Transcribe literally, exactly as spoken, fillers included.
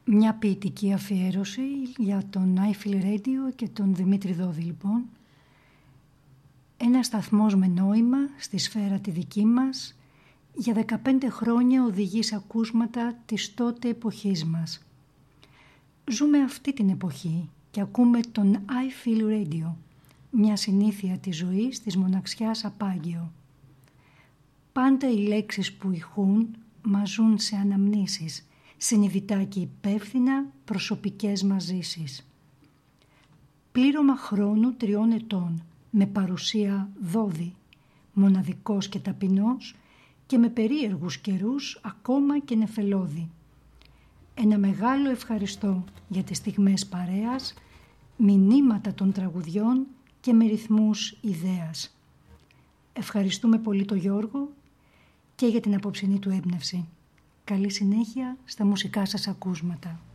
Μια ποιητική αφιέρωση για τον iFeel Radio και τον Δημήτρη Δόδη λοιπόν. Ένα σταθμός με νόημα στη σφαίρα τη δική μας, για δεκαπέντε χρόνια οδηγεί σε ακούσματα της τότε εποχής μας. Ζούμε αυτή την εποχή και ακούμε τον iFeel Radio, μια συνήθεια της ζωής της μοναξιάς απάγγειο. Πάντα οι λέξεις που ηχούν μας ζουν σε αναμνήσεις, συνειδητά και υπεύθυνα προσωπικές μας ζήσεις. Πλήρωμα χρόνου τριών ετών, με παρουσία Δόδη, μοναδικός και ταπεινός και με περίεργους καιρούς ακόμα και νεφελώδη. Ένα μεγάλο ευχαριστώ για τις στιγμές παρέας, μηνύματα των τραγουδιών και με ρυθμούς ιδέας. Ευχαριστούμε πολύ τον Γιώργο και για την απόψινή του έμπνευση. Καλή συνέχεια στα μουσικά σας ακούσματα.